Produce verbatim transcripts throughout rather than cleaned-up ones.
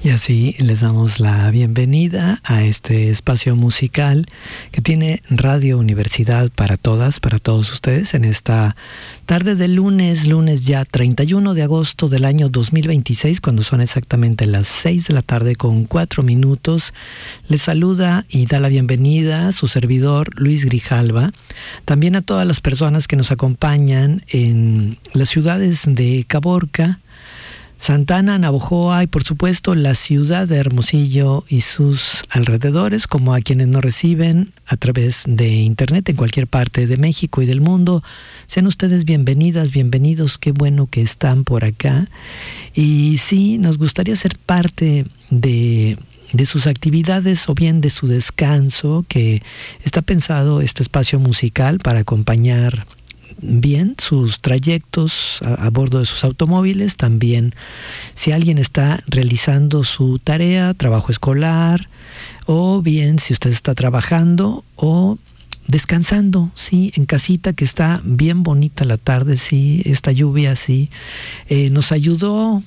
Y así les damos la bienvenida a este espacio musical que tiene Radio Universidad para todas, para todos ustedes, en esta tarde de lunes, lunes ya treinta y uno de agosto del año dos mil veintiséis, cuando son exactamente las seis de la tarde con cuatro minutos. Les saluda y da la bienvenida a su servidor Luis Grijalva, también a todas las personas que nos acompañan en las ciudades de Caborca, Santa Ana, Navojoa y por supuesto la ciudad de Hermosillo y sus alrededores, como a quienes nos reciben a través de internet en cualquier parte de México y del mundo. Sean ustedes bienvenidas, bienvenidos, qué bueno que están por acá. Y sí, nos gustaría ser parte de, de sus actividades o bien de su descanso, que está pensado este espacio musical para acompañar bien sus trayectos a, a bordo de sus automóviles. También si alguien está realizando su tarea, trabajo escolar, o bien si usted está trabajando o descansando, sí, en casita, que está bien bonita la tarde, sí, esta lluvia, sí, eh, nos ayudó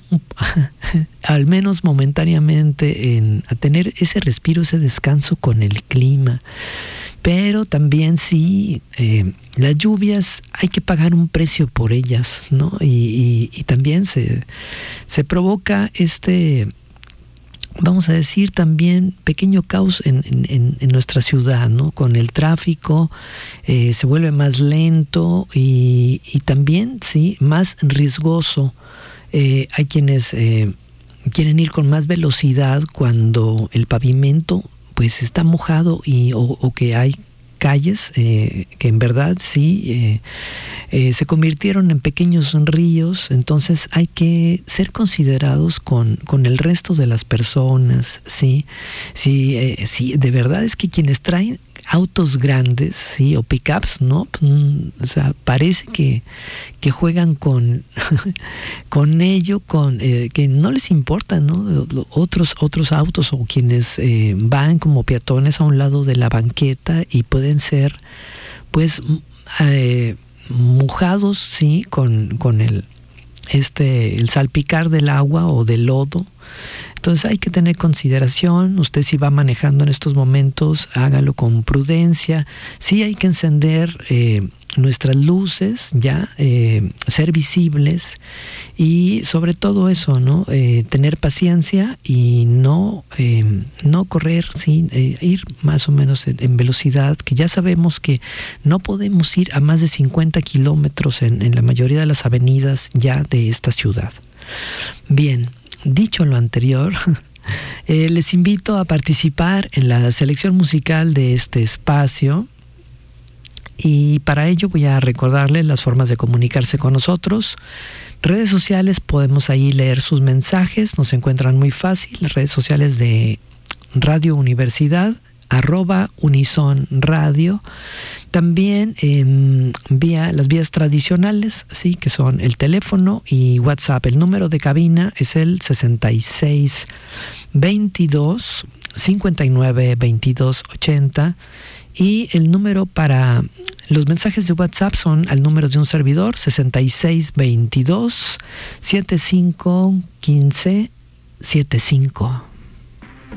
al menos momentáneamente en, a tener ese respiro, ese descanso con el clima. Pero también sí, eh, las lluvias hay que pagar un precio por ellas, ¿no? Y, y, y también se, se provoca este, vamos a decir, también pequeño caos en, en, en nuestra ciudad, ¿no? Con el tráfico eh, se vuelve más lento y, y también, sí, más riesgoso. Eh, hay quienes eh, quieren ir con más velocidad cuando el pavimento pues está mojado y o, o que hay calles eh, que en verdad sí eh, eh, se convirtieron en pequeños ríos. Entonces hay que ser considerados con, con el resto de las personas, sí, sí, eh, sí, de verdad es que quienes traen autos grandes, sí, o pickups, ¿no? O sea, parece que, que juegan con, con ello, con eh, que no les importa, ¿no? Otros, otros autos o quienes eh, van como peatones a un lado de la banqueta y pueden ser, pues, eh, mojados, sí, con, con el, este, el salpicar del agua o del lodo. Entonces hay que tener consideración. Usted, si va manejando en estos momentos, hágalo con prudencia. Sí hay que encender eh, nuestras luces, ya, eh, ser visibles y sobre todo eso, ¿no? Eh, tener paciencia y no, eh, no correr, sí, eh, ir más o menos en, en velocidad, que ya sabemos que no podemos ir a más de cincuenta kilómetros en, en la mayoría de las avenidas ya de esta ciudad. Bien. Dicho lo anterior, eh, les invito a participar en la selección musical de este espacio y para ello voy a recordarles las formas de comunicarse con nosotros. Redes sociales, podemos ahí leer sus mensajes, nos encuentran muy fácil, las redes sociales de Radio Universidad, arroba Unison Radio. También eh, vía las vías tradicionales, sí, que son el teléfono y WhatsApp. El número de cabina es el sesenta y seis veintidós cincuenta y nueve veintidós ochenta y el número para los mensajes de WhatsApp son al número de un servidor sesenta y seis veintidós setenta y cinco quince setenta y cinco.